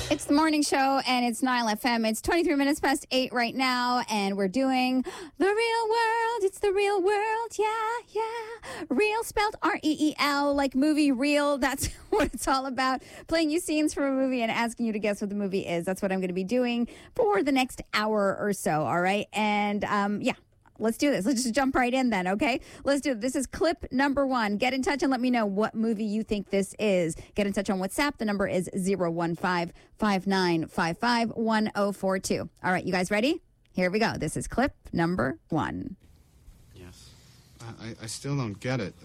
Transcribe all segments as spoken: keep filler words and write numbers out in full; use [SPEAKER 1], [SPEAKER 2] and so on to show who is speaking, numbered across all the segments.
[SPEAKER 1] It's the morning show, and it's Nile F M. It's twenty-three minutes past eight right now, and we're doing the real world. It's the real world, yeah, yeah. Real spelled R E E L, like movie real. That's what it's all about. Playing you scenes from a movie and asking you to guess what the movie is. That's what I'm going to be doing for the next hour or so, all right? And, um, yeah. Let's do this. Let's just jump right in then, okay? Let's do it. This is clip number one. Get in touch and let me know what movie you think this is. Get in touch on WhatsApp. The number is zero one five, five nine five five, one zero four two. All right, you guys ready? Here we go. This is clip number one.
[SPEAKER 2] Yes. I, I still don't get it.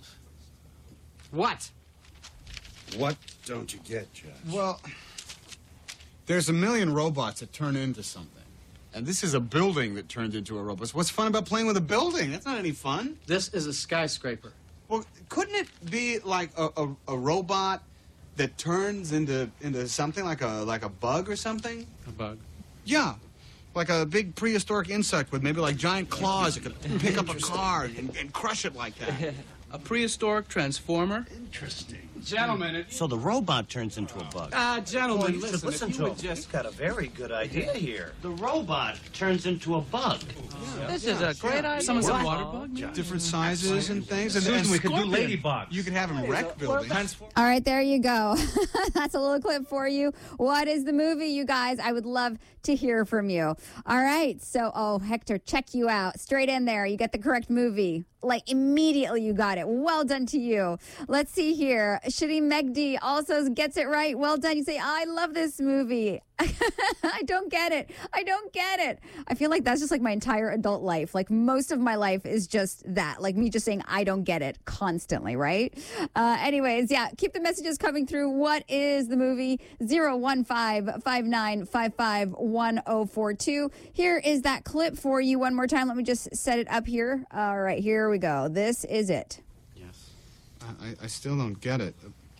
[SPEAKER 3] What?
[SPEAKER 4] What don't you get, Judge?
[SPEAKER 2] Well, there's a million robots that turn into something. And this is a building that turned into a robot. What's fun about playing with a building? That's not any fun.
[SPEAKER 3] This is a skyscraper.
[SPEAKER 2] Well, couldn't it be like a, a, a robot that turns into into something like a like a bug or something?
[SPEAKER 3] A bug.
[SPEAKER 2] Yeah. Like a big prehistoric insect with maybe like giant claws that could pick up a car and, and crush it like that.
[SPEAKER 3] A prehistoric transformer.
[SPEAKER 4] Interesting.
[SPEAKER 3] Gentlemen, it,
[SPEAKER 5] So the robot turns into a bug.
[SPEAKER 3] ah, gentlemen,
[SPEAKER 4] you should
[SPEAKER 3] listen,
[SPEAKER 4] listen
[SPEAKER 3] if
[SPEAKER 4] to
[SPEAKER 3] you
[SPEAKER 4] him.
[SPEAKER 3] would just...
[SPEAKER 4] You've got a very good idea here.
[SPEAKER 5] The robot turns into a bug.
[SPEAKER 3] This is a great idea. Someone said water bug?
[SPEAKER 2] Different sizes and things. And,
[SPEAKER 4] Susan,
[SPEAKER 2] and
[SPEAKER 4] we could do
[SPEAKER 2] scorpion.
[SPEAKER 4] ladybugs.
[SPEAKER 2] You could have them wreck buildings.
[SPEAKER 1] All right, there you go. That's a little clip for you. What is the movie, you guys? I would love to hear from you. All right, so, oh, Hector, check you out. Straight in there. You get the correct movie. Like, immediately you got it. Well done to you. Let's see here. Shiri Megdi also gets it right. Well done. You say, I love this movie. I don't get it. I don't get it. I feel like that's just like my entire adult life. Like most of my life is just that. Like me just saying, I don't get it constantly, right? Uh, anyways, yeah, keep the messages coming through. What is the movie? zero one five, five nine five five, one zero four two. Here is that clip for you one more time. Let me just set it up here. All right, here we go. This is it.
[SPEAKER 2] Yes. I, I still don't get it.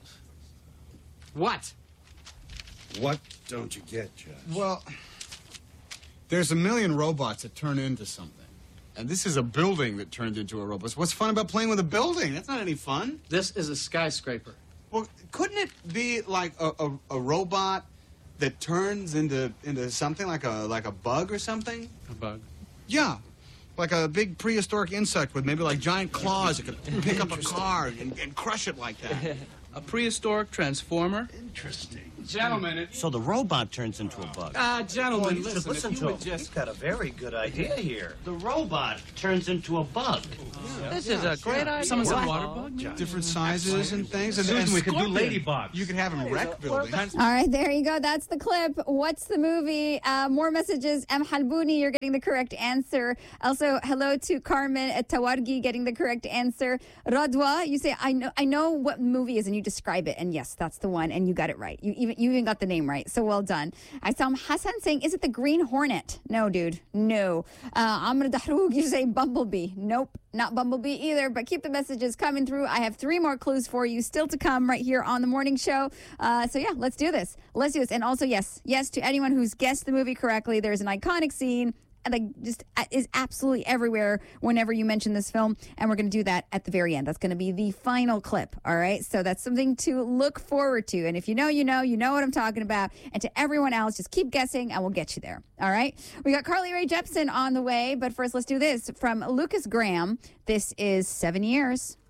[SPEAKER 3] What?
[SPEAKER 4] What don't you get, Judge?
[SPEAKER 2] Well, there's a million robots that turn into something. And this is a building that turned into a robot. What's fun about playing with a building? That's not any fun.
[SPEAKER 3] This is a skyscraper.
[SPEAKER 2] Well, couldn't it be like a, a, a robot that turns into into something like a like a bug or something?
[SPEAKER 3] A bug.
[SPEAKER 2] Yeah. Like a big prehistoric insect with maybe like giant claws that could pick up a car and, and crush it like that.
[SPEAKER 3] A prehistoric transformer.
[SPEAKER 4] Interesting.
[SPEAKER 3] Gentlemen, it,
[SPEAKER 5] So the robot turns into a bug.
[SPEAKER 3] ah, gentlemen,
[SPEAKER 4] you should
[SPEAKER 3] listen,
[SPEAKER 4] listen
[SPEAKER 3] if
[SPEAKER 4] to
[SPEAKER 3] you
[SPEAKER 4] him.
[SPEAKER 3] would just...
[SPEAKER 4] You've got a very good idea here.
[SPEAKER 5] The robot turns into a bug.
[SPEAKER 3] This is a great idea. Someone said water bug?
[SPEAKER 2] Different sizes and things. And, and
[SPEAKER 4] Susan, we could do
[SPEAKER 2] scorpion.
[SPEAKER 4] ladybugs.
[SPEAKER 2] You could have them wreck buildings.
[SPEAKER 1] All right, there you go. That's the clip. What's the movie? Uh, more messages. M. Halbouni, you're getting the correct answer. Also, hello to Carmen at Tawargi getting the correct answer. Radwa, you say, I know I know what movie is, and you describe it. And yes, that's the one. And you got it right. You even you even got the name right. So well done. I saw Hassan saying, is it the Green Hornet? No, dude. No. Uh, Amr Dahroug, you say Bumblebee. Nope. Not Bumblebee either, but keep the messages coming through. I have three more clues for you still to come right here on the morning show. Uh, so, yeah, let's do this. Let's do this. And also, yes, yes, to anyone who's guessed the movie correctly, there's an iconic scene and like just is absolutely everywhere whenever you mention this film. And we're going to do that at the very end. That's going to be the final clip. All right. So that's something to look forward to. And if you know, you know, you know what I'm talking about. And to everyone else, just keep guessing and we'll get you there. All right. We got Carly Rae Jepsen on the way. But first, let's do this from Lucas Graham. This is Seven Years.